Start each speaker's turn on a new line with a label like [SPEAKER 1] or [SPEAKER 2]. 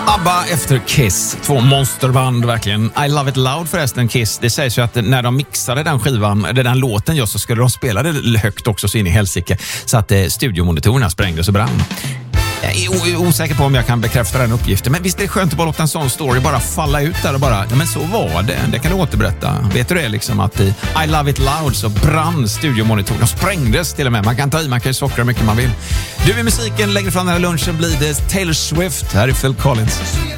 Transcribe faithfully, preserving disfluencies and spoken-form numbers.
[SPEAKER 1] ABBA efter Kiss, två monsterband verkligen. I Love It Loud förresten, Kiss. Det sägs ju att när de mixade den skivan, eller den låten just, så skulle de spela det högt också så in i helsike, så att eh, studiomonitorerna sprängdes och brann. Jag är osäker på om jag kan bekräfta den uppgiften, men visst är det skönt att bara låta en sån story bara falla ut där och bara, ja men så var det, det kan du återberätta. Vet du det liksom att i I Love It Loud så brann studiomonitorerna och sprängdes till och med. Man kan ta i, man kan ju sockra mycket man vill. Du, i musiken längre fram den här lunchen blir det Taylor Swift, här är Phil Collins.